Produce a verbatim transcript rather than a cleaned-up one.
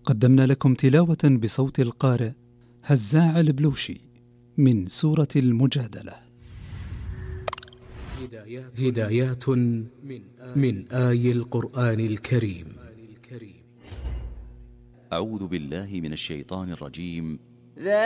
قدمنا لكم تلاوة بصوت القارئ هزاع البلوشي من سورة المجادلة. هدايات من آي القرآن الكريم. أعوذ بالله من الشيطان الرجيم.